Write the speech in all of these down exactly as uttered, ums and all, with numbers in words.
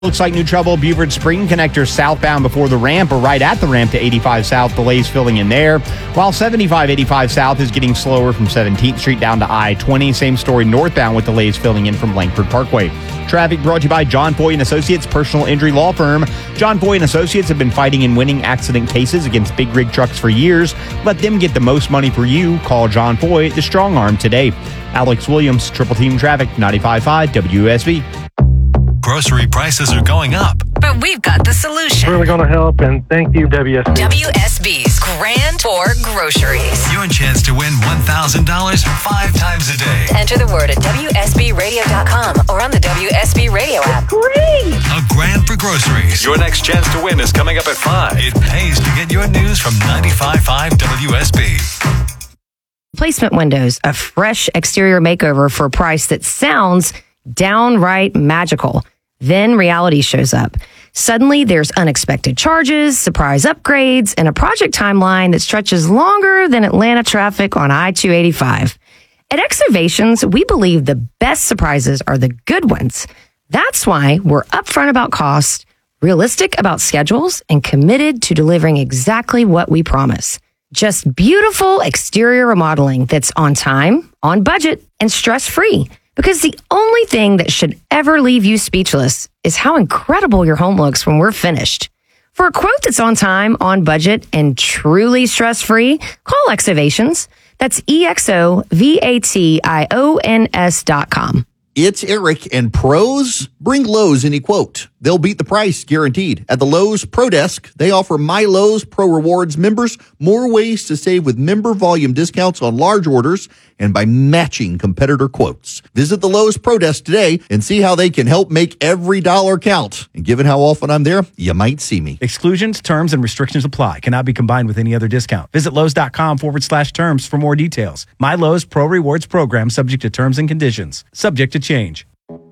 Looks like new trouble. Buford Spring Connector southbound before the ramp or right at the ramp to eighty-five South. Delays filling in there. While seventy-five eighty-five South is getting slower from seventeenth Street down to I twenty. Same story northbound with delays filling in from Langford Parkway. Traffic brought to you by John Foy and Associates, personal injury law firm. John Foy and Associates have been fighting and winning accident cases against big rig trucks for years. Let them get the most money for you. Call John Foy, the strong arm, today. Alex Williams, Triple Team Traffic, ninety-five point five W S B. Grocery prices are going up, but we've got the solution. It's really going to help, and thank you, W S B. W S B's Grand Tour Groceries. Your chance to win one thousand dollars five times a day. Enter the word at W S B radio dot com or on the W S B Radio app. Great! A grand for groceries. Your next chance to win is coming up at five. It pays to get your news from ninety-five point five W S B. Placement Windows, a fresh exterior makeover for a price that sounds downright magical. Then reality shows up. Suddenly, there's unexpected charges, surprise upgrades, and a project timeline that stretches longer than Atlanta traffic on I two eighty-five. At Exovations, we believe the best surprises are the good ones. That's why we're upfront about cost, realistic about schedules, and committed to delivering exactly what we promise. Just beautiful exterior remodeling that's on time, on budget, and stress-free. Because the only thing that should ever leave you speechless is how incredible your home looks when we're finished. For a quote that's on time, on budget, and truly stress-free, call Exovations. That's E X O V A T I O N S dot com. It's Eric, and pros bring Lowe's any quote. They'll beat the price, guaranteed. At the Lowe's Pro Desk, they offer My Lowe's Pro Rewards members more ways to save with member volume discounts on large orders and by matching competitor quotes. Visit the Lowe's Pro Desk today and see how they can help make every dollar count. And given how often I'm there, you might see me. Exclusions, terms, and restrictions apply. Cannot be combined with any other discount. Visit Lowe's.com forward slash terms for more details. My Lowe's Pro Rewards program subject to terms and conditions. Subject to change.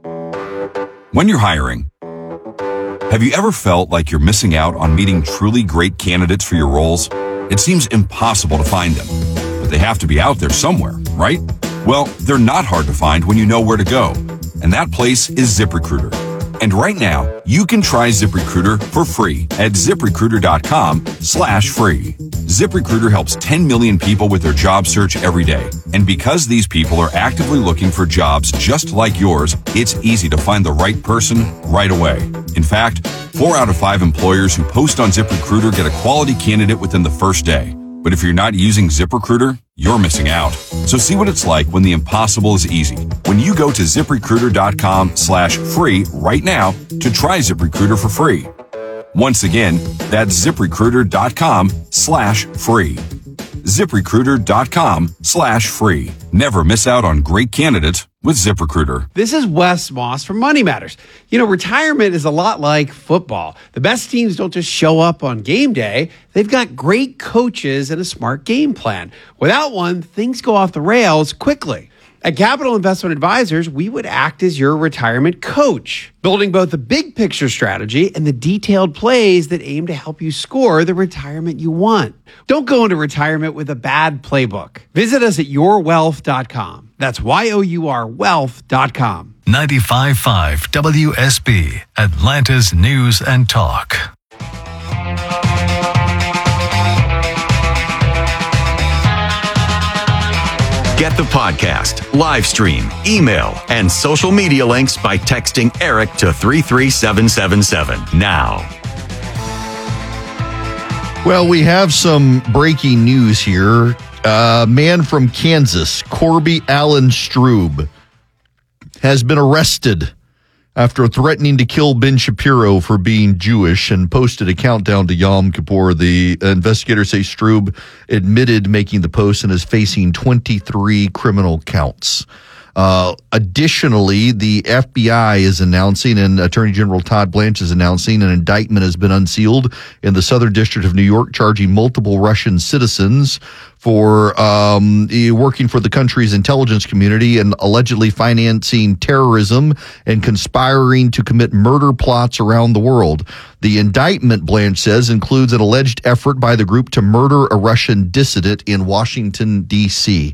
When you're hiring, have you ever felt like you're missing out on meeting truly great candidates for your roles? It seems impossible to find them, but they have to be out there somewhere, right? Well, they're not hard to find when you know where to go, and that place is ZipRecruiter. And right now, you can try ZipRecruiter for free at ZipRecruiter.com slash free. ZipRecruiter helps ten million people with their job search every day. And because these people are actively looking for jobs just like yours, it's easy to find the right person right away. In fact, four out of five employers who post on ZipRecruiter get a quality candidate within the first day. But if you're not using ZipRecruiter, you're missing out. So see what it's like when the impossible is easy. When you go to ZipRecruiter.com slash free right now to try ZipRecruiter for free. Once again, that's ZipRecruiter.com slash free. ZipRecruiter.com slash free. Never miss out on great candidates with ZipRecruiter. This is Wes Moss from Money Matters. You know, retirement is a lot like football. The best teams don't just show up on game day. They've got great coaches and a smart game plan. Without one, things go off the rails quickly. At Capital Investment Advisors, we would act as your retirement coach, building both the big picture strategy and the detailed plays that aim to help you score the retirement you want. Don't go into retirement with a bad playbook. Visit us at your wealth dot com. That's Y O U R wealth dot com. ninety-five point five W S B, Atlanta's News and Talk. Get the podcast, live stream, email, and social media links by texting Eric to three three seven seven seven now. Well, we have some breaking news here. A man from Kansas, Corby Allen Strube, has been arrested after threatening to kill Ben Shapiro for being Jewish and posted a countdown to Yom Kippur. The investigators say Strube admitted making the post and is facing twenty-three criminal counts. Uh, additionally, the F B I is announcing, and Attorney General Todd Blanche is announcing, an indictment has been unsealed in the Southern District of New York, charging multiple Russian citizens for um, working for the country's intelligence community and allegedly financing terrorism and conspiring to commit murder plots around the world. The indictment, Blanche says, includes an alleged effort by the group to murder a Russian dissident in Washington, D C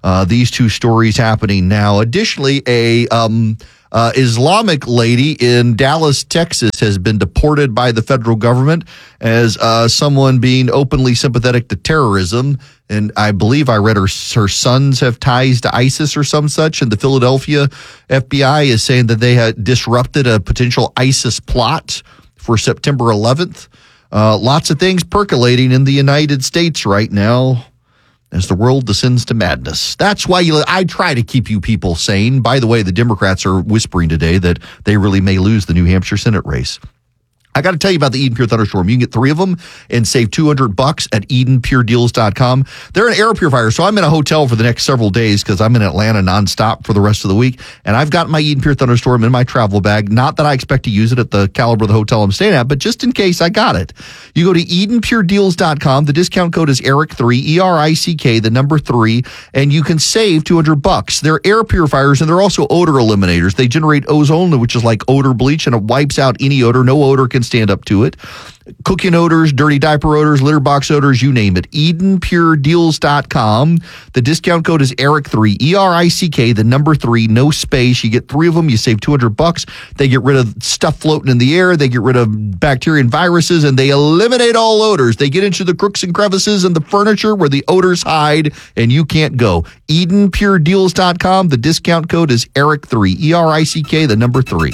Uh, these two stories happening now. Additionally, a um, uh, Islamic lady in Dallas, Texas, has been deported by the federal government as uh, someone being openly sympathetic to terrorism. And I believe I read her her sons have ties to ISIS or some such. And the Philadelphia F B I is saying that they had disrupted a potential ISIS plot for September eleventh. Uh, lots of things percolating in the United States right now as the world descends to madness. That's why you, I try to keep you people sane. By the way, the Democrats are whispering today that they really may lose the New Hampshire Senate race. I got to tell you about the Eden Pure Thunderstorm. You can get three of them and save two hundred bucks at eden pure deals dot com. They're an air purifier, so I'm in a hotel for the next several days because I'm in Atlanta nonstop for the rest of the week, and I've got my Eden Pure Thunderstorm in my travel bag. Not that I expect to use it at the caliber of the hotel I'm staying at, but just in case I got it. You go to eden pure deals dot com. The discount code is Eric three, E R I C K, the number three, and you can save two hundred bucks. They're air purifiers, and they're also odor eliminators. They generate ozone, which is like odor bleach, and it wipes out any odor. No odor can stand up to it. Cooking odors, dirty diaper odors, litter box odors, you name it. eden pure deals dot com. The discount code is Eric three, E R I C K, the number three, no space. You get three of them, you save two hundred bucks. They get rid of stuff floating in the air, they get rid of bacteria and viruses, and they eliminate all odors. They get into the crooks and crevices and the furniture where the odors hide, and you can't go. eden pure deals dot com. The discount code is Eric three, E R I C K, the number three.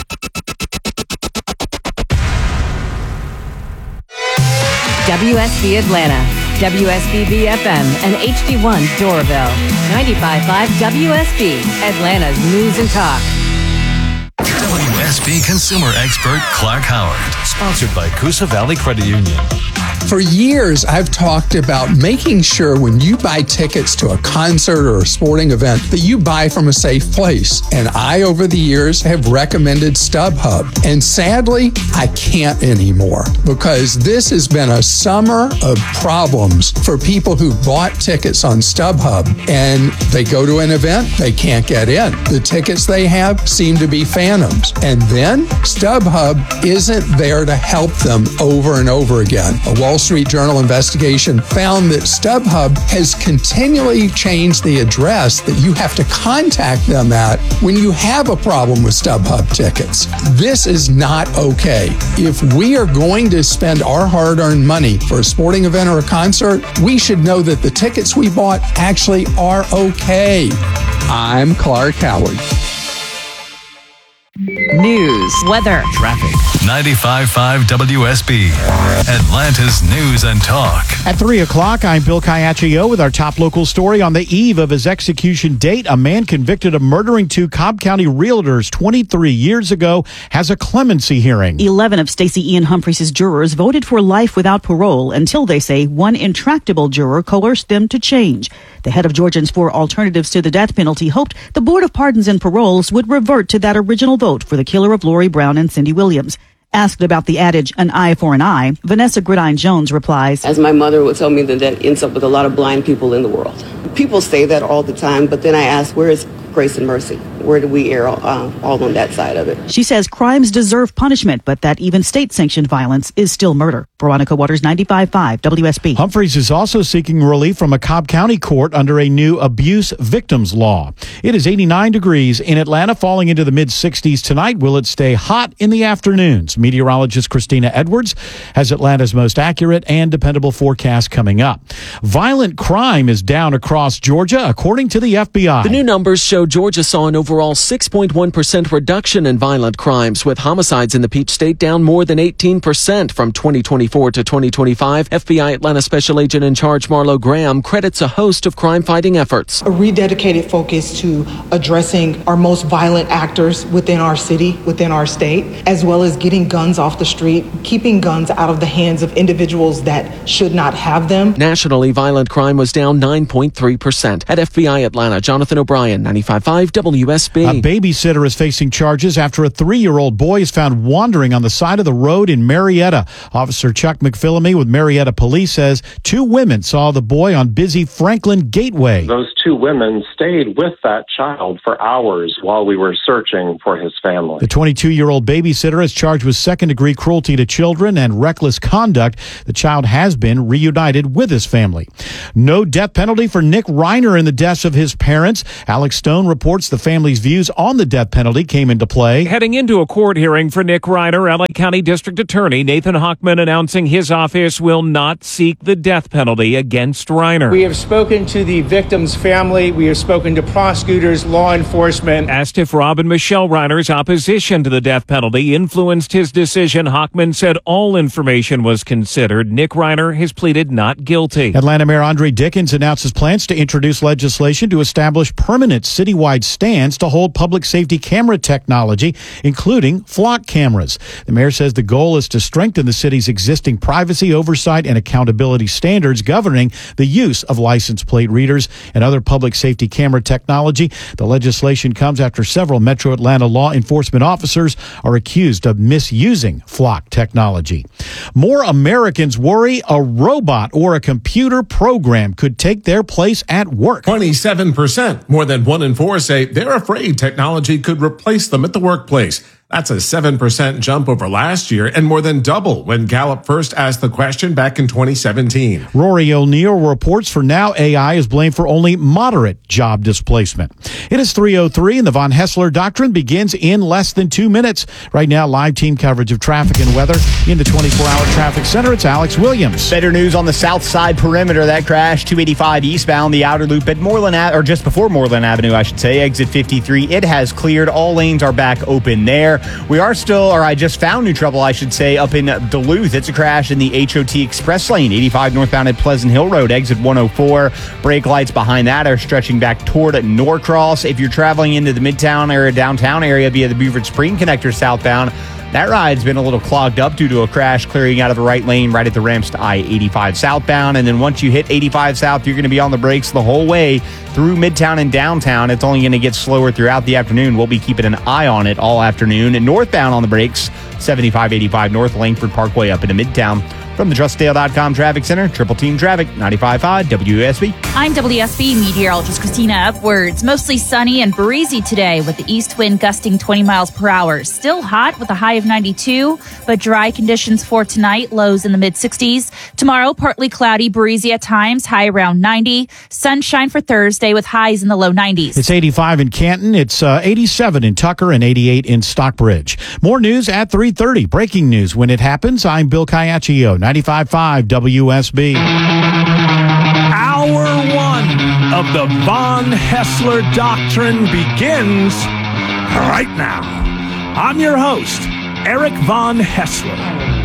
W S B Atlanta, W S B B F M, and H D one Doraville. ninety-five point five W S B, Atlanta's News and Talk. W S B consumer expert Clark Howard. Sponsored by Coosa Valley Credit Union. For years, I've talked about making sure when you buy tickets to a concert or a sporting event that you buy from a safe place. And I, over the years, have recommended StubHub. And sadly, I can't anymore because this has been a summer of problems for people who bought tickets on StubHub. And they go to an event, they can't get in. The tickets they have seem to be phantoms. And then StubHub isn't there to help them over and over again. A Wall Street Journal investigation found that StubHub has continually changed the address that you have to contact them at when you have a problem with StubHub tickets. This is not okay. If we are going to spend our hard-earned money for a sporting event or a concert, we should know that the tickets we bought actually are okay. I'm Clark Howard. News, weather, traffic. ninety-five point five W S B, Atlanta's News and Talk. At three o'clock, I'm Bill Caiaccio with our top local story. On the eve of his execution date, a man convicted of murdering two Cobb County realtors twenty-three years ago has a clemency hearing. eleven of Stacey Ian Humphreys' jurors voted for life without parole until, they say, one intractable juror coerced them to change. The head of Georgians for Alternatives to the Death Penalty hoped the Board of Pardons and Paroles would revert to that original vote for the killer of Lori Brown and Cindy Williams. Asked about the adage, an eye for an eye, Vanessa Gridine Jones replies, as my mother would tell me, that that ends up with a lot of blind people in the world. People say that all the time, but then I ask, where is grace and mercy? Where do we err uh, all on that side of it? She says crimes deserve punishment, but that even state-sanctioned violence is still murder. Veronica Waters, ninety-five point five W S B. Humphreys is also seeking relief from a Cobb County court under a new abuse victims law. It is eighty-nine degrees in Atlanta, falling into the mid-sixties tonight. Will it stay hot in the afternoons? Meteorologist Christina Edwards has Atlanta's most accurate and dependable forecast coming up. Violent crime is down across Georgia, according to the F B I. The new numbers show Georgia saw an overall six point one percent reduction in violent crimes, with homicides in the Peach State down more than eighteen percent from twenty twenty-four to twenty twenty-five. F B I Atlanta Special Agent in Charge Marlo Graham credits a host of crime-fighting efforts. A rededicated focus to addressing our most violent actors within our city, within our state, as well as getting guns off the street, keeping guns out of the hands of individuals that should not have them. Nationally, violent crime was down nine point three percent. At F B I Atlanta, Jonathan O'Brien, ninety-five point five W S B. A babysitter is facing charges after a three-year-old boy is found wandering on the side of the road in Marietta. Officer Chuck McPhillamy with Marietta Police says two women saw the boy on busy Franklin Gateway. Those two women stayed with that child for hours while we were searching for his family. The twenty-two-year-old babysitter is charged with second-degree cruelty to children and reckless conduct. The child has been reunited with his family. No death penalty for Nick Reiner in the deaths of his parents. Alex Stone reports the family's views on the death penalty came into play. Heading into a court hearing for Nick Reiner, L A County District Attorney Nathan Hochman announcing his office will not seek the death penalty against Reiner. We have spoken to the victim's family. We have spoken to prosecutors, law enforcement. Asked if Rob and Michelle Reiner's opposition to the death penalty influenced his decision, Hochman said all information was considered. Nick Reiner has pleaded not guilty. Atlanta Mayor Andre Dickens announces plans to introduce legislation to establish permanent citywide stands to hold public safety camera technology, including flock cameras. The mayor says the goal is to strengthen the city's existing privacy oversight and accountability standards governing the use of license plate readers and other public safety camera technology. The legislation comes after several Metro Atlanta law enforcement officers are accused of misusing flock technology. More Americans worry a robot or a computer program could take their place at work. twenty-seven percent, more than one in four, say they're afraid technology could replace them at the workplace. That's a seven percent jump over last year and more than double when Gallup first asked the question back in twenty seventeen. Rory O'Neill reports for now A I is blamed for only moderate job displacement. It is three oh three and the Von Hessler Doctrine begins in less than two minutes. Right now, live team coverage of traffic and weather in the twenty-four hour traffic center. It's Alex Williams. Better news on the south side perimeter. That crash, two eighty-five eastbound, the outer loop at Moreland, or just before Moreland Avenue, I should say, exit fifty-three. It has cleared. All lanes are back open there. We are still, or I just found new trouble, I should say, up in Duluth. It's a crash in the H O T Express lane, eighty-five northbound at Pleasant Hill Road, exit one oh four. Brake lights behind that are stretching back toward Norcross. If you're traveling into the Midtown area, downtown area via the Beaufort Spring Connector southbound, that ride's been a little clogged up due to a crash clearing out of the right lane right at the ramps to I eighty-five southbound. And then once you hit eighty-five south, you're going to be on the brakes the whole way through Midtown and downtown. It's only going to get slower throughout the afternoon. We'll be keeping an eye on it all afternoon. And northbound on the brakes, seventy-five eighty-five North Langford Parkway up into Midtown. From the Trust Dale dot com Traffic Center, Triple Team Traffic, ninety-five point five W S B. I'm W S B meteorologist Christina Upwards. Mostly sunny and breezy today with the east wind gusting twenty miles per hour. Still hot with a high of ninety-two, but dry conditions for tonight, lows in the mid sixties. Tomorrow, partly cloudy, breezy at times, high around ninety. Sunshine for Thursday with highs in the low nineties. It's eighty-five in Canton. It's uh, eighty-seven in Tucker and eighty-eight in Stockbridge. More news at three thirty. Breaking news when it happens. I'm Bill Caiaccio, ninety-five point five W S B. Hour one of the Von Hessler Doctrine begins right now. I'm your host, Eric Von Hessler.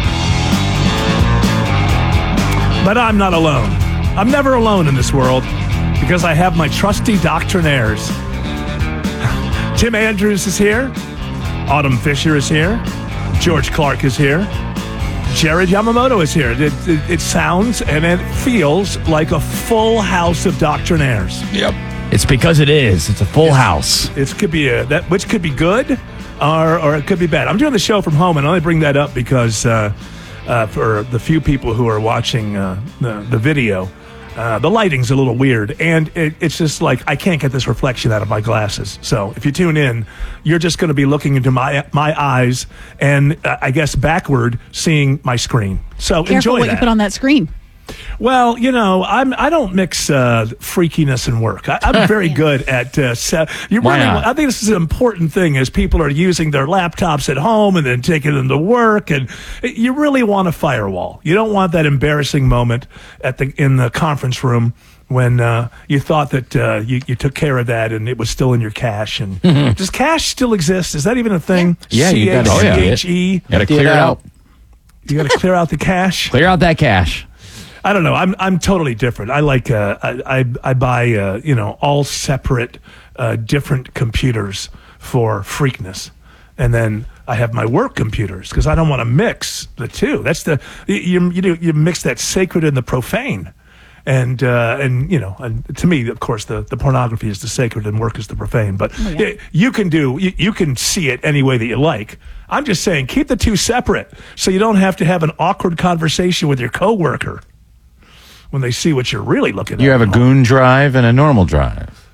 But I'm not alone. I'm never alone in this world because I have my trusty doctrinaires. Tim Andrews is here. Autumn Fisher is here. George Clark is here. Jared Yamamoto is here. It, it, it sounds and it feels like a full house of doctrinaires. Yep. It's because it is. It's a full it's, house. It could be a, that, which could be good, or or it could be bad. I'm doing the show from home, and I only bring that up because uh, uh, for the few people who are watching uh, the, the video, uh, the lighting's a little weird, and it, it's just like I can't get this reflection out of my glasses. So if you tune in, you're just going to be looking into my my eyes, and uh, I guess backward, seeing my screen. So Careful enjoy what that. you put on that screen. Well, you know, I'm I don't mix uh, freakiness and work. I, I'm very good at. Uh, se- you Why really, not? I think this is an important thing as people are using their laptops at home and then taking them to work, and you really want a firewall. You don't want that embarrassing moment at the in the conference room when uh, you thought that uh, you, you took care of that and it was still in your cache. And Mhm. does cache still exist? Is that even a thing? Yeah, you gotta- oh, yeah. C H E. You gotta clear it out. You got to clear out the cache. Clear out that cache. I don't know. I'm I'm totally different. I like uh, I, I I buy uh, you know all separate uh, different computers for freakness, and then I have my work computers because I don't want to mix the two. That's the you you do you mix that sacred and the profane, and uh, and you know and to me of course the, the pornography is the sacred and work is the profane. But Oh, yeah. you can do you, you can see it any way that you like. I'm just saying keep the two separate so you don't have to have an awkward conversation with your coworker when they see what you're really looking You at. have a goon drive and a normal drive.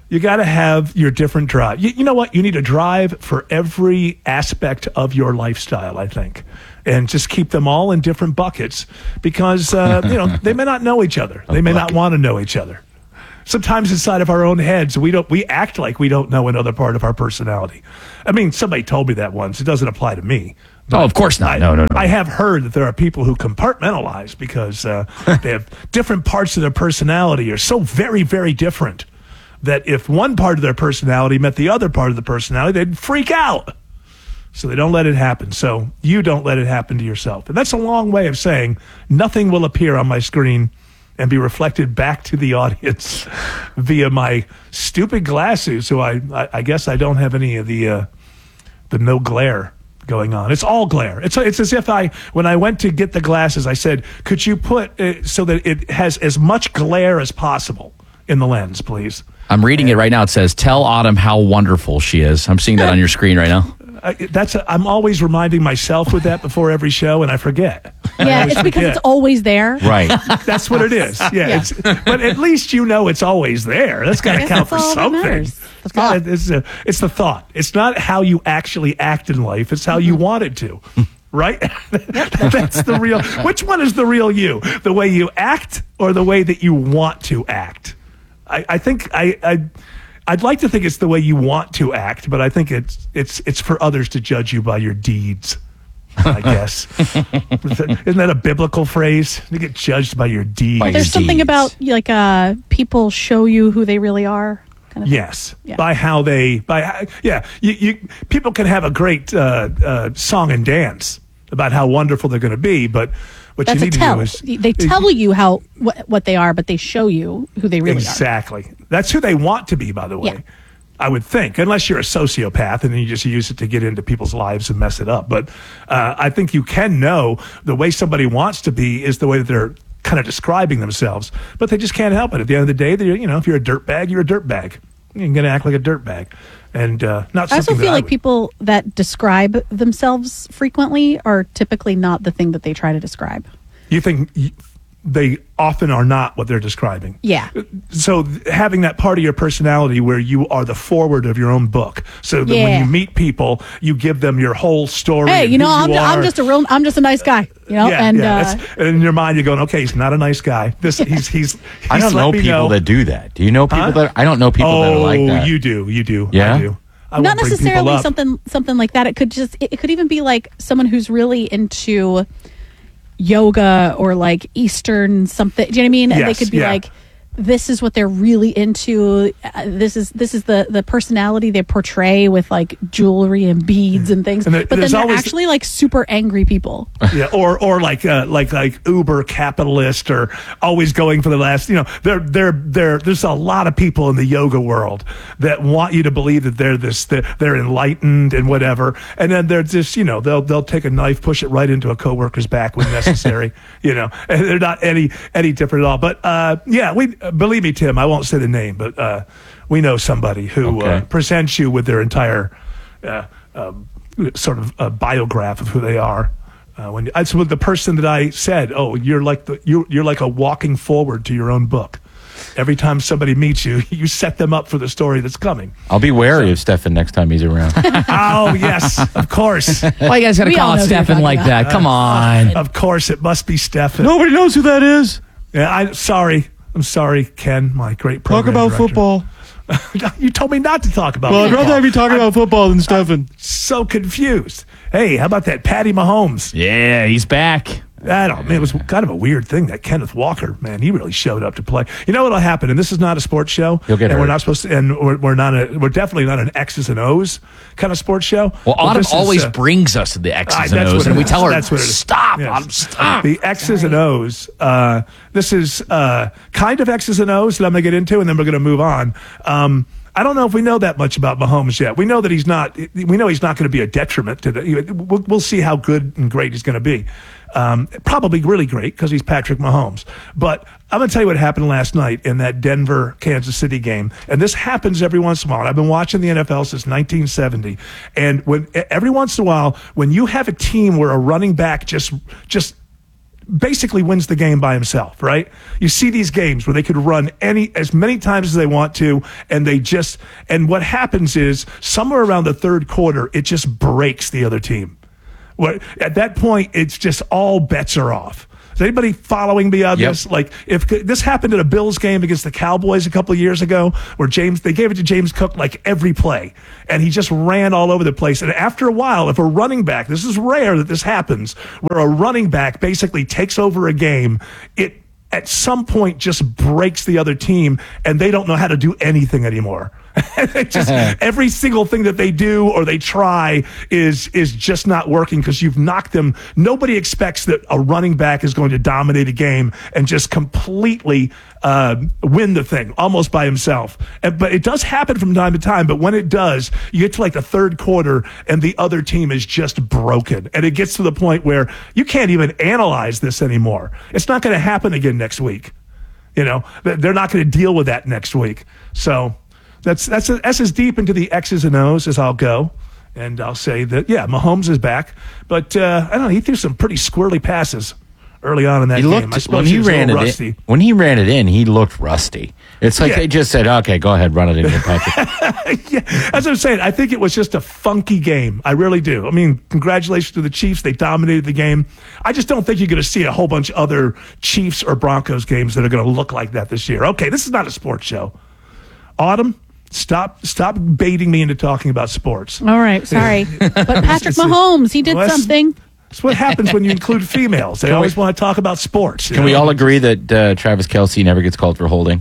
You got to have your different drive. You, you know what? You need a drive for every aspect of your lifestyle, I think. And just keep them all in different buckets because, uh, you know, they may not know each other. They may not want to know each other. Sometimes inside of our own heads, we don't. We act like we don't know another part of our personality. I mean, somebody told me that once. It doesn't apply to me. Oh, of course not. I, no, no, no. I have heard that there are people who compartmentalize because uh, they have different parts of their personality are so very, very different that if one part of their personality met the other part of the personality, they'd freak out. So they don't let it happen. So you don't let it happen to yourself. And that's a long way of saying nothing will appear on my screen and be reflected back to the audience via my stupid glasses. So I, I, I guess I don't have any of the uh, the no glare going on. It's all glare. It's it's as if I, when I went to get the glasses, I said, could you put it so that it has as much glare as possible in the lens, please? I'm reading it right now. It says, tell Autumn how wonderful she is. I'm seeing that on your screen right now. Uh, that's a, I'm always reminding myself with that before every show, and I forget. Yeah, it's because forget. it's always there. Right. That's what it is. Yeah. Yeah. It's, but at least you know it's always there. That's got to Yes, count that's for all that something. matters. It's, gotta, it's, a, it's the thought. It's not how you actually act in life. It's how you want it to. Right? That's the real. Which one is the real you? The way you act or the way that you want to act? I, I think I, I I'd like to think it's the way you want to act, but I think it's it's it's for others to judge you by your deeds. I guess isn't that a biblical phrase? You get judged by your deeds. But there's something about like uh, people show you who they really are. Kind of Yes, yeah. by how they by yeah. You, you people can have a great uh, uh, song and dance about how wonderful they're going to be, but what That's you a need tell. to do is They tell you how what, what they are, but they show you who they really exactly. That's who they want to be, by the way. Yeah. I would think, unless you're a sociopath and then you just use it to get into people's lives and mess it up. But uh, I think you can know the way somebody wants to be is the way that they're kind of describing themselves, but they just can't help it. At the end of the day, they're, you know, if you're a dirtbag, you're a dirtbag. You're going to act like a dirtbag. And uh, not I also something feel that like I would, people that describe themselves frequently are typically not the thing that they try to describe. You think y- they often are not what they're describing. Yeah. So th- having that part of your personality where you are the forward of your own book, so that when Yeah. you meet people, you give them your whole story. Hey, and you know, who I'm, you I'm are. just a real, I'm just a nice guy, you know, yeah, and yeah. uh, That's- and in your mind, you're going, okay, he's not a nice guy. This he's he's. he's I don't let know me people know. that do that. Do you know people Huh? that? I don't know people oh, that are like that. you do, you do. Yeah? I do. I not won't bring people necessarily up. something something like that. It could just it, it could even be like someone who's really into yoga or like Eastern something. Do you know what I mean? And they Yes, could be yeah. like, this is what they're really into. Uh, this is this is the the personality they portray with like jewelry and beads and things. And there- but then there's they're always- actually like super angry people. yeah, or or like uh, like like uber capitalist or always going for the last. You know, there there there there's a lot of people in the yoga world that want you to believe that they're this they're, they're enlightened and whatever, and then they're just you know they'll they'll take a knife, push it right into a coworker's back when necessary. you know, and they're not any any different at all. But uh, yeah, we believe me, Tim. I won't say the name, but uh, we know somebody who uh, Okay. presents you with their entire. Uh, uh, sort of a biograph of who they are. Uh, when that's with the person that I said, "Oh, you're like the you you're like a walking forward to your own book." Every time somebody meets you, you set them up for the story that's coming. I'll be wary of Stefan next time he's around. Oh yes, of course. Why you guys got to We all call know it who you're Stefan talking like about. that? Come on. Of course, it must be Stefan. Nobody knows who that is. Yeah, I'm sorry. I'm sorry, Ken, my great program director. You told me not to talk about football. you talking about football than Stefan. So confused. Hey, how about that Patty Mahomes? Yeah, he's back. I don't. Man, it was kind of a weird thing that Kenneth Walker, man, he really showed up to play. You know what'll happen? And this is not a sports show. You'll get and we're hurt. not supposed to. And we're, we're not. A, we're definitely not an X's and O's kind of sports show. Well, But Autumn this is, always uh, brings us to the X's ah, and that's O's, what and it we is. tell her, That's what it is. stop, Yes. Autumn, stop. The X's and O's. Uh, this is uh, kind of X's and O's that I'm going to get into, and then we're going to move on. Um, I don't know if we know that much about Mahomes yet. We know that he's not. We know he's not going to be a detriment to the. We'll, we'll see how good and great he's going to be. Um, probably really great because he's Patrick Mahomes. But I'm going to tell you what happened last night in that Denver Kansas City game. And this happens every once in a while. I've been watching the N F L since nineteen seventy, and when every once in a while, when you have a team where a running back just just basically wins the game by himself, right? You see these games where they could run any as many times as they want to, and they just and what happens is somewhere around the third quarter, it just breaks the other team. What at that point, it's just all bets are off. Is anybody following me on Yep. this? Like, if this happened at a Bills game against the Cowboys a couple of years ago, where James, they gave it to James Cook like every play, and he just ran all over the place. And after a while, if a running back, this is rare that this happens, where a running back basically takes over a game, it at some point just breaks the other team, and they don't know how to do anything anymore. It just every single thing that they do or they try is is just not working because you've knocked them. Nobody expects that a running back is going to dominate a game and just completely uh, win the thing almost by himself. And, but it does happen from time to time. But when it does, you get to like the third quarter and the other team is just broken. And it gets to the point where you can't even analyze this anymore. It's not going to happen again next week. You know, they're not going to deal with that next week. So That's that's that's as deep into the X's and O's as I'll go, and I'll say that yeah, Mahomes is back, but uh, I don't know. He threw some pretty squirrely passes early on in that he game. looked, I suppose when he he was a ran little it rusty. in, when he ran it in, he looked rusty. It's like Yeah. they just said, "Okay, go ahead, run it in your Patrick." Yeah, as I'm saying, I think it was just a funky game. I really do. I mean, congratulations to the Chiefs. They dominated the game. I just don't think you're going to see a whole bunch of other Chiefs or Broncos games that are going to look like that this year. Okay, this is not a sports show. Autumn. Stop stop baiting me into talking about sports. All right, sorry. But Patrick Mahomes, he did Well, that's- something. That's what happens when you include females. They Can always we- want to talk about sports. you Can we know? all agree that uh, Travis Kelce never gets called for holding?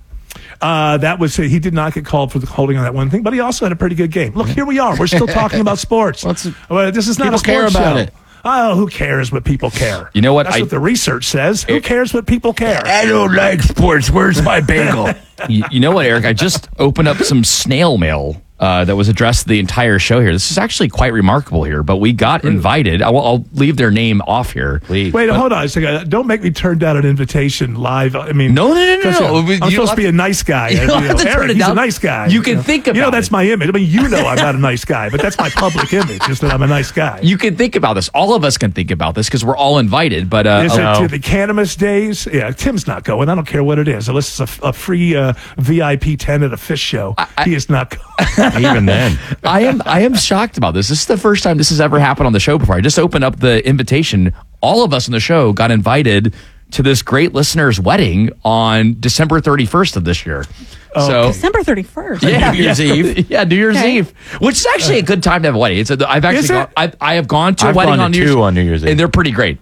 Uh, that was he did not get called for the holding on that one thing, but he also had a pretty good game. Look, here we are. We're still talking about sports. Well, this is not People a care sports about show. it. Oh, who cares what people care? You know what? That's I- what the research says. Who cares what people care? I don't like sports. Where's my bagel? you, you know what, Eric? I just opened up some snail mail uh, that was addressed to the entire show here. This is actually quite remarkable here, but we got invited. I will, I'll leave their name off here. Wait, hold on a second. Don't make me turn down an invitation live. I mean, No, no, no, no, because, no. uh, I'm You don't supposed to have be a to- nice guy. you You don't know, have to turn Eric, it he's a down. nice guy. You can know. think You know, about that's it. my image. I mean, you know I'm not a nice guy, but that's my public image, is that I'm a nice guy. You can think about this. All of us can think about this because we're all invited. But uh, Is it oh, to the Cannabis Days? Yeah, Tim's not going. I don't care what it is. Unless it's a, a free uh, V I P ten at a fish show. he is not going. Even then. I am I am shocked about this. This is the first time this has ever happened on the show before. I just opened up the invitation. All of us on the show got invited to this great listener's wedding on December thirty-first of this year. So December thirty-first. yeah, New Year's yeah, Eve. yeah, New Year's Okay. Eve, which is actually a good time to have a wedding. It's a, I've actually Is it? gone, I, I have gone to I've a wedding gone to on New two Year's, on New Year's Eve. and they're pretty great.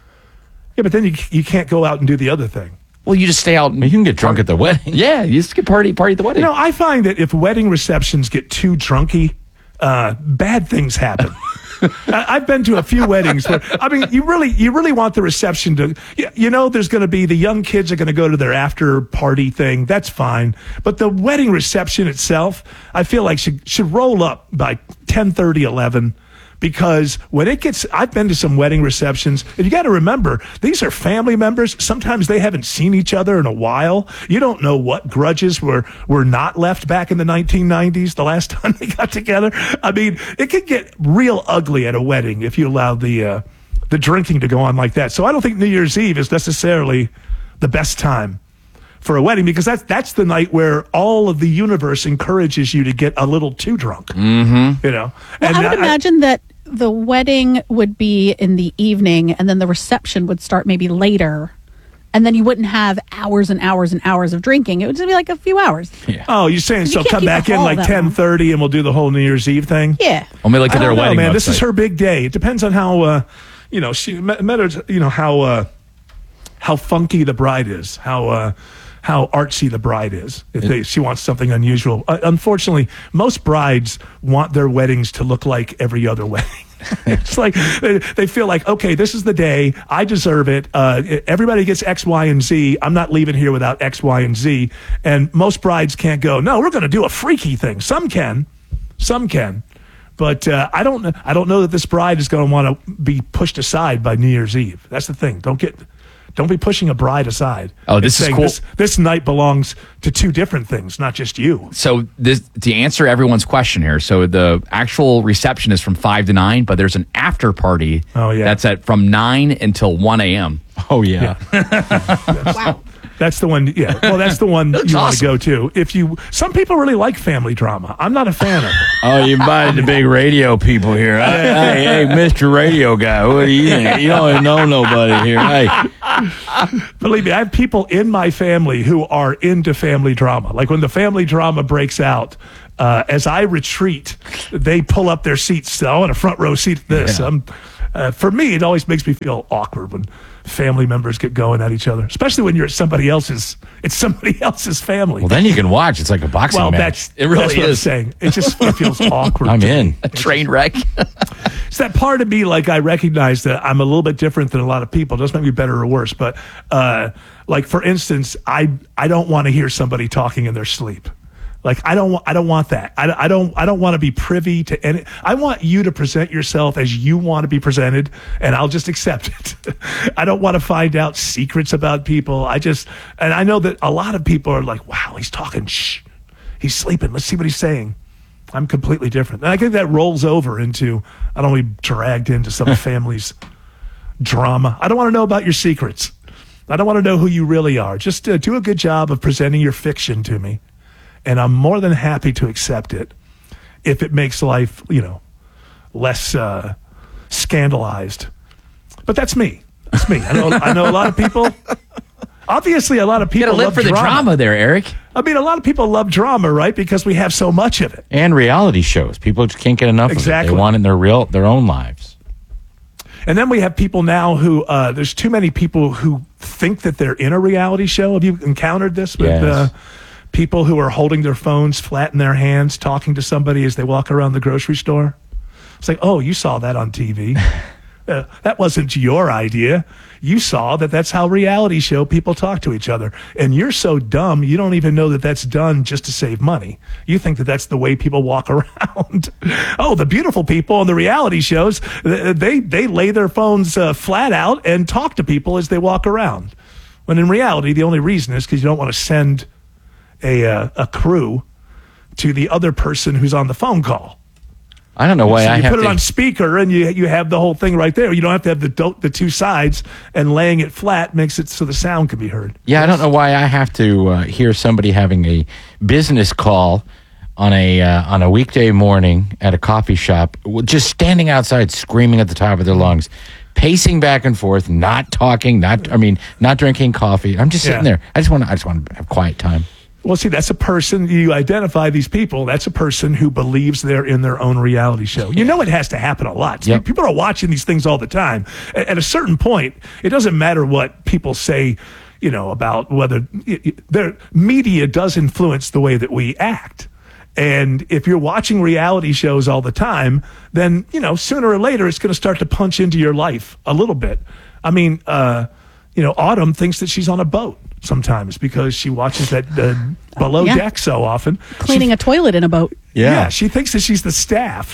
Yeah, but then you, you can't go out and do the other thing. Well, you just stay out. And, You can get drunk at the wedding. yeah, you just get party party at the wedding. You know, I find that if wedding receptions get too drunky, uh, bad things happen. I- I've been to a few weddings where, I mean, you really, you really want the reception to, you, you know, there's going to be the young kids are going to go to their after party thing. That's fine. But the wedding reception itself, I feel like should, should roll up by ten thirty, eleven. Because when it gets, I've been to some wedding receptions, and you got to remember, these are family members. Sometimes they haven't seen each other in a while. You don't know what grudges were, were not left back in the nineteen nineties, the last time they got together. I mean, it could get real ugly at a wedding if you allow the, uh, the drinking to go on like that. So I don't think New Year's Eve is necessarily the best time for a wedding, because that's that's the night where all of the universe encourages you to get a little too drunk. Mm-hmm. You know, Well, I would imagine that the wedding would be in the evening, and then the reception would start maybe later, and then you wouldn't have hours and hours and hours of drinking. It would just be like a few hours. Oh, you're saying You so? can't Come keep back the in hall like that ten thirty, and we'll do the whole New Year's Eve thing. Yeah. Only like I to their don't know, wedding man. This website. is her big day. It depends on how, uh, you know, she met, met her, you know how uh, how funky the bride is, how uh, how artsy the bride is. If they, she wants something unusual. Uh, unfortunately, most brides want their weddings to look like every other wedding. It's like they, they feel like, okay, this is the day. I deserve it. Uh, everybody gets X, Y, and Z. I'm not leaving here without X, Y, and Z. And most brides can't go, no, we're going to do a freaky thing. Some can. Some can. But uh, I don't I don't know that this bride is going to want to be pushed aside by New Year's Eve. That's the thing. Don't get don't be pushing a bride aside. Oh, this and is saying cool. This, this night belongs to two different things, not just you. So this to answer everyone's question here. So the actual reception is from five to nine, but there's an after party. Oh, yeah. That's at from nine until one a.m. Oh, yeah. Wow. That's the one. Yeah. Well, that's the one you want awesome. to go to. If you, some people really like family drama. I'm not a fan of it. Oh, you invited the big radio people here. Hey, hey, hey, Mister Radio Guy, what do you think? You don't even know nobody here. Hey. Believe me, I have people in my family who are into family drama. Like when the family drama breaks out, uh, as I retreat, they pull up their seats. So I want a front row seat to this. Yeah. Um, uh, for me, it always makes me feel awkward when family members get going at each other, especially when you're at somebody else's. It's somebody else's family. Well, then you can watch. It's like a boxing well, match. that's it. Really that's what is. I'm saying. It just it feels awkward. I'm in a train wreck. It's that part of me, like I recognize that I'm a little bit different than a lot of people. It doesn't make me better or worse, but uh, like for instance, I I don't want to hear somebody talking in their sleep. Like I don't, I don't want that. I, I don't, I don't want to be privy to any. I want you to present yourself as you want to be presented, and I'll just accept it. I don't want to find out secrets about people. I just, and I know that a lot of people are like, "Wow, he's talking. Shh, he's sleeping. Let's see what he's saying." I'm completely different, and I think that rolls over into I don't want to be dragged into some family's drama. I don't want to know about your secrets. I don't want to know who you really are. Just uh, do a good job of presenting your fiction to me. And I'm more than happy to accept it if it makes life, you know, less uh, scandalized. But that's me. That's me. I know. I know a lot of people. Obviously, a lot of people You gotta live love for the drama there, Eric. I mean, a lot of people love drama, right? Because we have so much of it. And reality shows. People just can't get enough Exactly. of it. They want it in their real, their own lives. And then we have people now who, uh, there's too many people who think that they're in a reality show. Have you encountered this with Yes. uh, people who are holding their phones flat in their hands, talking to somebody as they walk around the grocery store? It's like, oh, you saw that on T V. uh, that wasn't your idea. You saw that that's how reality show people talk to each other. And you're so dumb, you don't even know that that's done just to save money. You think that that's the way people walk around. Oh, the beautiful people on the reality shows, they, they lay their phones uh, flat out and talk to people as they walk around. When in reality, the only reason is because you don't want to send a uh, a crew to the other person who's on the phone call. I don't know why so I you have put it to. on speaker and you you have the whole thing right there. You don't have to have the do- the two sides, and laying it flat makes it so the sound can be heard. Yeah, I don't know why I have to uh, hear somebody having a business call on a uh, on a weekday morning at a coffee shop, just standing outside screaming at the top of their lungs, pacing back and forth, not talking, not I mean, not drinking coffee. I'm just sitting Yeah. there. I just want to I just want to have quiet time. Well, see, that's a person, you identify these people, that's a person who believes they're in their own reality show. You know it has to happen a lot. Yep. People are watching these things all the time. At, at a certain point, it doesn't matter what people say, you know, about whether their media does influence the way that we act. And if you're watching reality shows all the time, then, you know, sooner or later, it's going to start to punch into your life a little bit. I mean, uh, you know, Autumn thinks that she's on a boat sometimes because she watches that uh, below Yeah. deck so often. Cleaning a toilet in a boat. Yeah. she thinks that she's the staff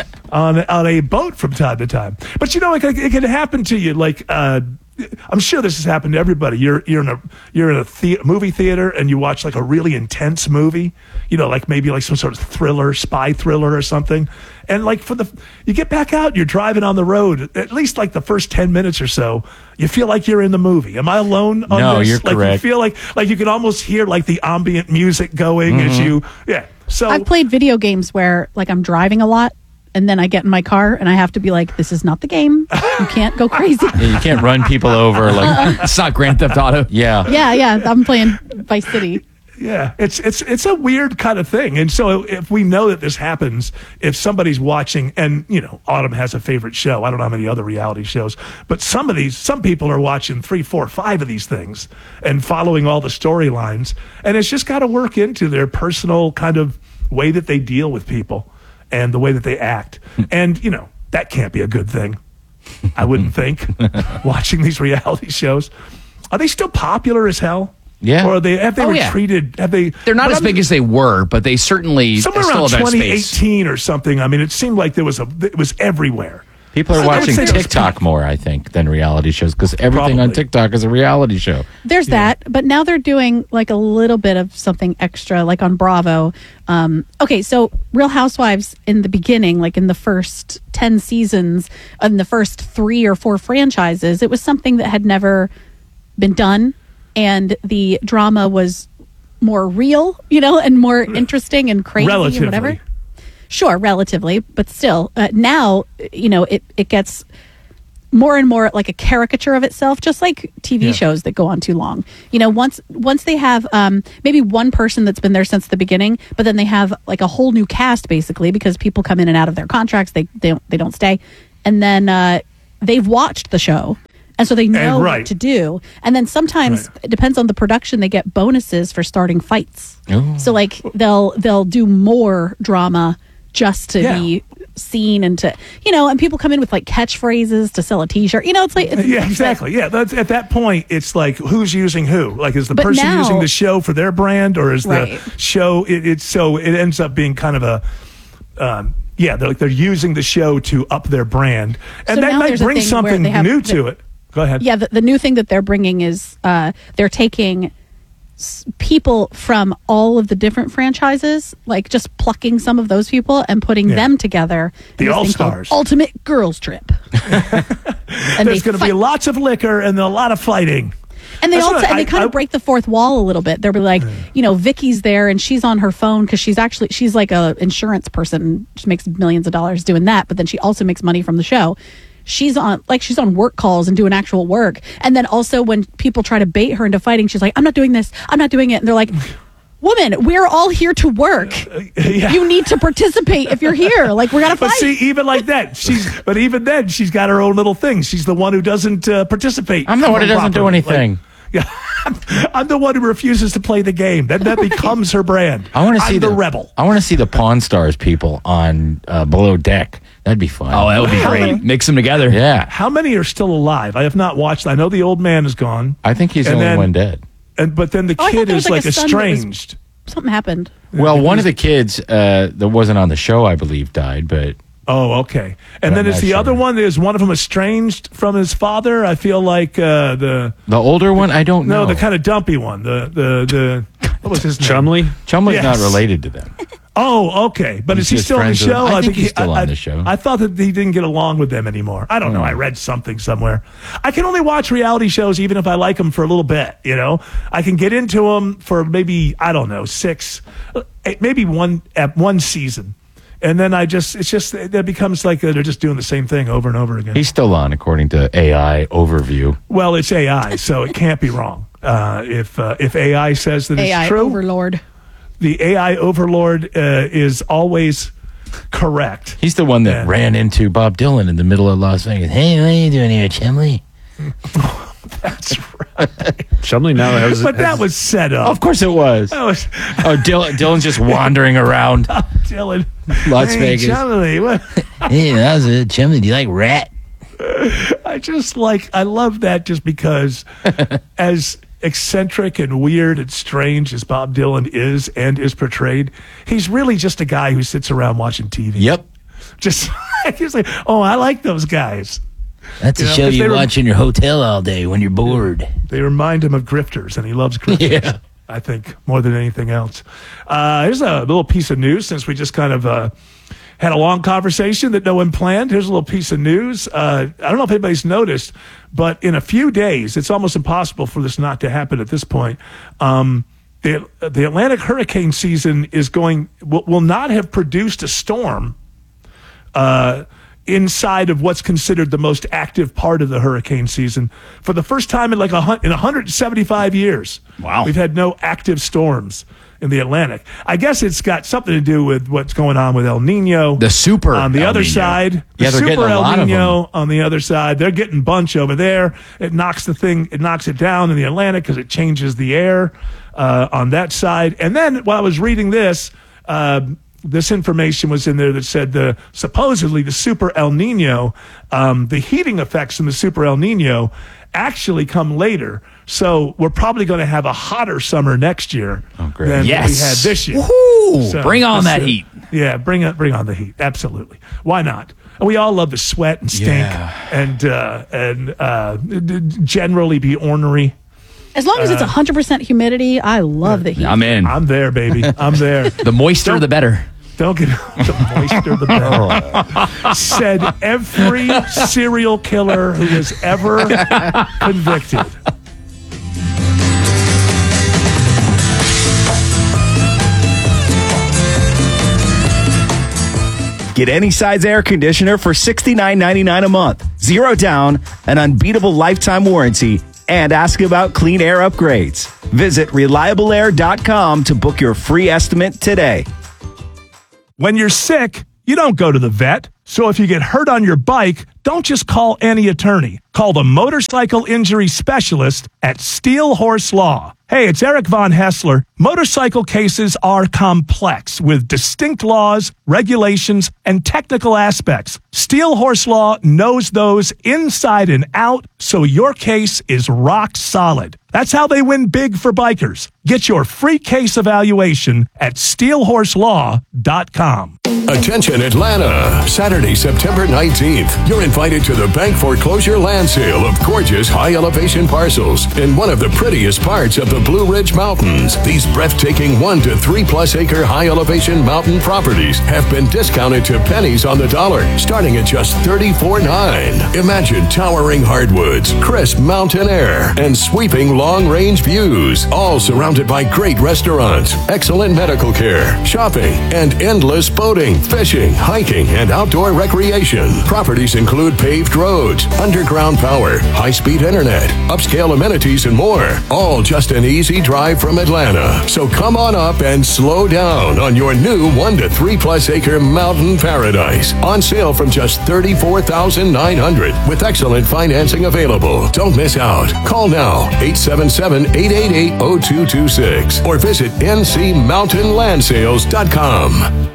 on on a boat from time to time. But you know, it, it can happen to you. Like uh, I'm sure this has happened to everybody. You're you're in a you're in a the- movie theater and you watch like a really intense movie. You know, like maybe like some sort of thriller, spy thriller or something. And like for the you get back out, you're driving on the road. At least like the first ten minutes or so, you feel like you're in the movie. Am I alone on No, this? you're like correct. you feel like like you can almost hear like the ambient music going as Mhm. you yeah. So I've played video games where like I'm driving a lot and then I get in my car and I have to be like, this is not the game. You can't go crazy. Yeah, you can't run people over like It's not Grand Theft Auto. yeah. yeah, yeah. I'm playing Vice City. Yeah, it's it's it's a weird kind of thing. And so if we know that this happens, if somebody's watching, and you know, Autumn has a favorite show. I don't know how many other reality shows, but some of these, some people are watching three, four, five of these things and following all the storylines, and it's just got to work into their personal kind of way that they deal with people and the way that they act. And you know, that can't be a good thing. I wouldn't think. Watching these reality shows, are they still popular as hell? Yeah. Or are they, have they Oh, yeah. retreated? Have they? They're not but as I'm- big as they were, but they certainly Somewhere still around have that twenty space. eighteen or something. I mean, it seemed like there was a, it was everywhere. People I are would watching say those TikTok more, I think, than reality shows because everything on Probably. TikTok is a reality show. There's that, but now they're doing like a little bit of something extra, like on Bravo. Um, okay, so Real Housewives in the beginning, like in the first ten seasons, in the first three or four franchises, it was something that had never been done and the drama was more real, you know, and more interesting and crazy Relatively. and whatever. Sure, relatively, but still, uh, now, you know, it, it gets more and more like a caricature of itself, just like T V Yeah. shows that go on too long. You know, once once they have um, maybe one person that's been there since the beginning, but then they have like a whole new cast basically because people come in and out of their contracts, they they don't, they don't stay, and then uh, they've watched the show. And so they know And right. what to do. And then sometimes it depends on the production, they get bonuses for starting fights. Ooh. So like they'll they'll do more drama just to Yeah. be seen and to, you know, and people come in with like catchphrash to sell a t-shirt. You know, it's like it's, Yeah, exactly. Yeah, that's, at that point, it's like who's using who? Like, is the But person now- using the show for their brand, or is Right. the show? It, it's so it ends up being kind of a, um, yeah, they're like they're using the show to up their brand, and So that now might there's a bring thing where something they have new the- to it. Go ahead. Yeah, the, the new thing that they're bringing is uh, they're taking s- people from all of the different franchises, like just plucking some of those people and putting Yeah. them together. The in this thing called All-Stars. Ultimate Girls Trip. and There's they going to be lots of liquor and a lot of fighting. And they That's also what and I- they kind I- of break the fourth wall a little bit. They'll be like, you know, Vicky's there and she's on her phone because she's actually she's like a insurance person. She makes millions of dollars doing that, but then she also makes money from the show. She's on like she's on work calls and doing actual work. And then also when people try to bait her into fighting, she's like, I'm not doing this. I'm not doing it. And they're like, woman, we're all here to work. Yeah. You need to participate if you're here. Like we're gonna But fight. see, even like that, she's. But even then, she's got her own little thing. She's the one who doesn't uh, participate. I'm the one who doesn't do properly. anything. Like, yeah, I'm, I'm the one who refuses to play the game. That that becomes her brand. I want to see I'm the, the rebel. I want to see the Pawn Stars people on uh, Below Deck. That'd be fun. Oh, that would be How great. many- Mix them together. Yeah, How many are still alive? I have not watched. I know the old man is gone. I think he's the And only then- one dead. And but then the Oh, I thought kid there is was, like, like a son that was- estranged. Something happened. Well, one of the kids uh, that wasn't on the show, I believe, died. But Oh, okay. But And then I'm is not the sure. other one? Is one of them estranged from his father? I feel like uh, the the older one, I don't no, know. the kind of dumpy one. The the the what was his name? Chumley? Chumley's Yes. not related to them. Oh, okay. But He's is he just still on the friends with- show? I think he's he- still I, on the I- show. I thought that he didn't get along with them anymore. I don't know. I read something somewhere. I can only watch reality shows even if I like them for a little bit. You know, I can get into them for maybe I don't know six, uh, maybe one at one season, and then I just it's just that becomes like uh, they're just doing the same thing over and over again. He's still on, according to A I overview. Well, it's A I, so it can't be wrong. Uh, if uh, if A I says that A I it's true, overlord. the A I overlord uh, is always correct. He's the one that And- ran into Bob Dylan in the middle of Las Vegas. Hey, what are you doing here, Chumley? That's right. Chumley now has. But that has- was set up. Of course it was. That was Oh, Dylan, Dylan's just wandering around Dylan. Las Hey, Vegas. Chumley, what- Hey, that was it. Chumley, do you like rat? I just like I love that just because as eccentric and weird and strange as Bob Dylan is and is portrayed, he's really just a guy who sits around watching T V. Yep. Just he's like, oh, I like those guys. That's You a know, show if they you were- watch in your hotel all day when you're bored. They remind him of grifters, and he loves grifters. Yeah. I think more than anything else. Uh, here's a little piece of news since we just kind of uh, had a long conversation that no one planned. Here's a little piece of news. Uh, I don't know if anybody's noticed, but in a few days, it's almost impossible for this not to happen at this point. Um, the the Atlantic hurricane season is going will, will not have produced a storm uh, inside of what's considered the most active part of the hurricane season for the first time in like a hun- in one hundred seventy-five years. Wow. We've had no active storms in the Atlantic. I guess it's got something to do with what's going on with El Nino. The super on the El other Nino. side, the Yeah, they're getting super a El lot of Nino on the other side. They're getting bunch over there. It knocks the thing, it knocks it down in the Atlantic because it changes the air uh, on that side. And then while I was reading this, uh, this information was in there that said the supposedly the super El Nino, um, the heating effects in the super El Nino actually come later. So we're probably going to have a hotter summer next year great. than Yes. we had this year. Woohoo! So, Bring on that that's it. heat. Yeah, bring on, bring on the heat. Absolutely. Why not? And we all love to sweat and stink Yeah. and uh, and uh, d- d- generally be ornery. As long as it's one hundred percent humidity, I love the heat. I'm in. I'm there, baby. I'm there. The moister, Don't- the better. Don't get the moisture, the better. Said every serial killer who was ever convicted. Get any size air conditioner for sixty-nine ninety-nine a month, zero down, an unbeatable lifetime warranty, and ask about clean air upgrades. Visit reliable air dot com to book your free estimate today. When you're sick, you don't go to the vet. So if you get hurt on your bike, don't just call any attorney. Call the motorcycle injury specialist at Steel Horse Law. Hey, it's Eric Von Hessler. Motorcycle cases are complex with distinct laws, regulations, and technical aspects. Steel Horse Law knows those inside and out, so your case is rock solid. That's how they win big for bikers. Get your free case evaluation at steel horse law dot com. Attention Atlanta, Saturday, September nineteenth. You're invited to the bank foreclosure land sale of gorgeous high elevation parcels in one of the prettiest parts of the Blue Ridge Mountains. These breathtaking one to three plus acre high elevation mountain properties have been discounted to pennies on the dollar, starting at just thirty-four dollars and ninety-nine cents. Imagine towering hardwoods, crisp mountain air, and sweeping long range views, all surrounded by great restaurants, excellent medical care, shopping, and endless boating, fishing, hiking, and outdoor recreation. Properties include paved roads, underground power, high-speed internet, upscale amenities, and more. All just an easy drive from Atlanta. So come on up and slow down on your new one to three plus acre mountain paradise. On sale from just thirty-four thousand nine hundred dollars with excellent financing available. Don't miss out. Call now, eight seven seven, eight eight eight, zero two two six or visit n c mountain land sales dot com.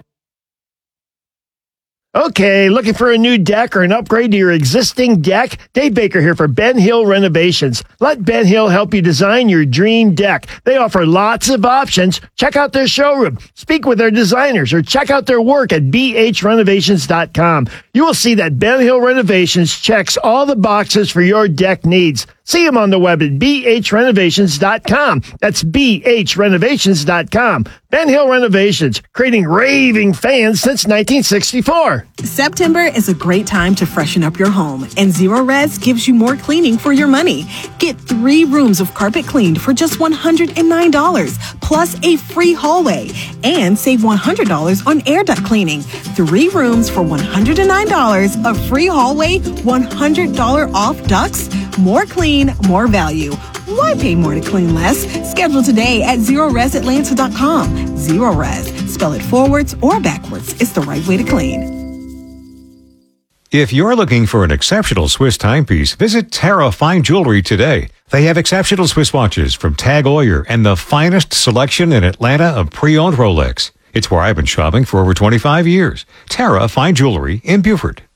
Okay, looking for a new deck or an upgrade to your existing deck? Dave Baker here for Ben Hill Renovations. Let Ben Hill help you design your dream deck. They offer lots of options. Check out their showroom, speak with their designers, or check out their work at b h renovations dot com. You will see that Ben Hill Renovations checks all the boxes for your deck needs. See them on the web at b h renovations dot com. That's b h renovations dot com. Ben Hill Renovations, creating raving fans since nineteen sixty-four. September is a great time to freshen up your home, and Zero Res gives you more cleaning for your money. Get three rooms of carpet cleaned for just one hundred nine dollars, plus a free hallway, and save one hundred dollars on air duct cleaning. Three rooms for one hundred nine dollars, a free hallway, one hundred dollars off ducts. More clean, more value. Why pay more to clean less? Schedule today at zero res atlanta dot com. Zero Res. Spell it forwards or backwards. It's the right way to clean. If you're looking for an exceptional Swiss timepiece, visit Tara Fine Jewelry today. They have exceptional Swiss watches from Tag Heuer and the finest selection in Atlanta of pre-owned Rolex. It's where I've been shopping for over twenty-five years. Tara Fine Jewelry in Beaufort.